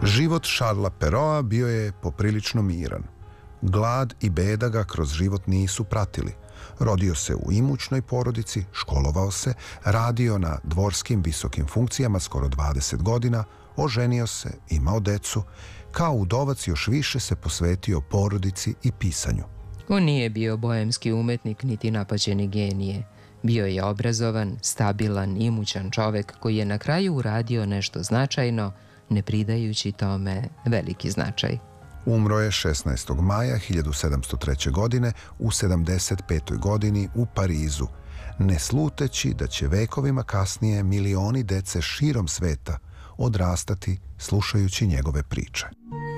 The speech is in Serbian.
Život Šarla Perroa bio je poprilično miran. Glad i beda ga kroz život nisu pratili. Rodio se u imućnoj porodici, školovao se, radio na dvorskim visokim funkcijama skoro 20 godina, oženio se, imao decu. Kao udovac još više se posvetio porodici i pisanju. On nije bio boemski umetnik niti napaćeni genije. Bio je obrazovan, stabilan, imućan čovek koji je na kraju uradio nešto značajno, ne pridajući tome veliki značaj. Umro je 16. maja 1703. godine u 75. godini u Parizu, ne sluteći da će vekovima kasnije milioni dece širom sveta odrastati slušajući njegove priče.